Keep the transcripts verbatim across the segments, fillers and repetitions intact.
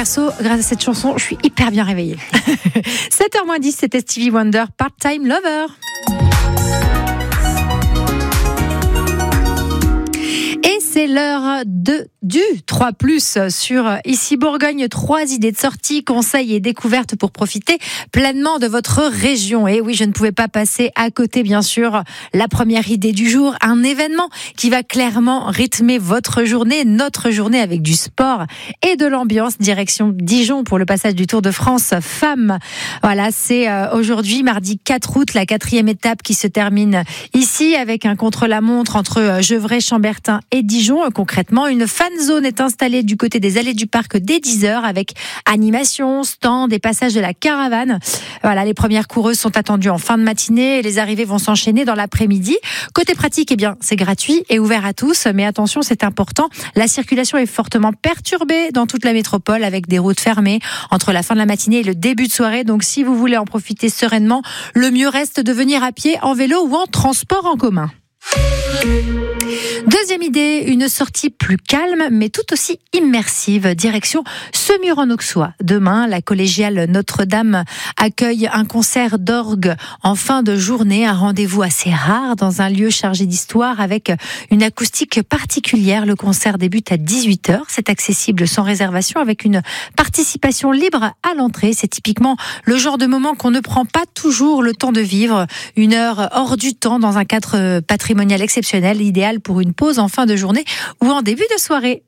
Perso, grâce à cette chanson, je suis hyper bien réveillée. sept heures moins dix, c'était Stevie Wonder, Part-Time Lover. Et c'est l'heure de, du trois plus sur Ici Bourgogne. Trois idées de sortie, conseils et découvertes pour profiter pleinement de votre région. Et oui, je ne pouvais pas passer à côté, bien sûr, la première idée du jour. Un événement qui va clairement rythmer votre journée, notre journée, avec du sport et de l'ambiance. Direction Dijon pour le passage du Tour de France Femmes. Voilà, c'est aujourd'hui, mardi quatre août, la quatrième étape qui se termine ici avec un contre-la-montre entre Gevrey, Chambertin et Dijon. Concrètement, une fan zone est installée du côté des allées du parc dès dix heures avec animation, stand et passage de la caravane. Voilà, les premières coureuses sont attendues en fin de matinée et les arrivées vont s'enchaîner dans l'après-midi. Côté pratique, eh bien, c'est gratuit et ouvert à tous, mais attention, c'est important. La circulation est fortement perturbée dans toute la métropole avec des routes fermées entre la fin de la matinée et le début de soirée. Donc, si vous voulez en profiter sereinement, le mieux reste de venir à pied, en vélo ou en transport en commun. Deuxième idée, une sortie plus calme mais tout aussi immersive, direction Semur-en-Auxois. Demain, la collégiale Notre-Dame accueille un concert d'orgue en fin de journée, un rendez-vous assez rare dans un lieu chargé d'histoire avec une acoustique particulière. Le concert débute à dix-huit heures, c'est accessible sans réservation avec une participation libre à l'entrée. C'est typiquement le genre de moment qu'on ne prend pas toujours le temps de vivre, une heure hors du temps dans un cadre patrimonial exceptionnel, idéal pour une pause en fin de journée ou en début de soirée.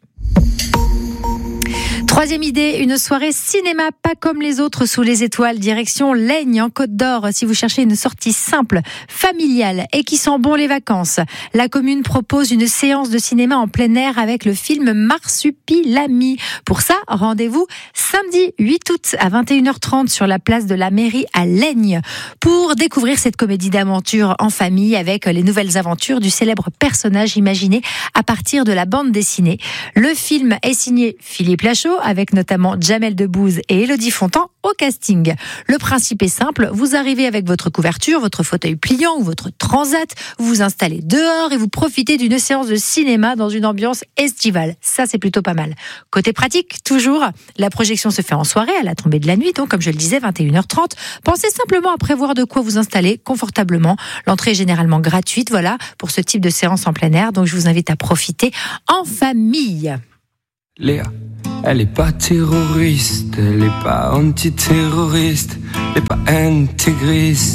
Troisième idée, une soirée cinéma pas comme les autres sous les étoiles, direction Laigne en Côte d'Or. Si vous cherchez une sortie simple, familiale et qui sent bon les vacances, la commune propose une séance de cinéma en plein air avec le film Marsupilami. Pour ça, rendez-vous samedi huit août à vingt et une heures trente sur la place de la mairie à Laigne pour découvrir cette comédie d'aventure en famille avec les nouvelles aventures du célèbre personnage imaginé à partir de la bande dessinée. Le film est signé Philippe Lachaud, avec notamment Jamel Debbouze et Élodie Fontan au casting. Le principe est simple, vous arrivez avec votre couverture, votre fauteuil pliant ou votre transat, vous vous installez dehors et vous profitez d'une séance de cinéma dans une ambiance estivale. Ça, c'est plutôt pas mal. Côté pratique, toujours, la projection se fait en soirée à la tombée de la nuit, donc comme je le disais, vingt et une heures trente. Pensez simplement à prévoir de quoi vous installer confortablement. L'entrée est généralement gratuite, voilà, pour ce type de séance en plein air, donc je vous invite à profiter en famille. Léa, elle est pas terroriste, elle est pas antiterroriste, elle est pas intégriste.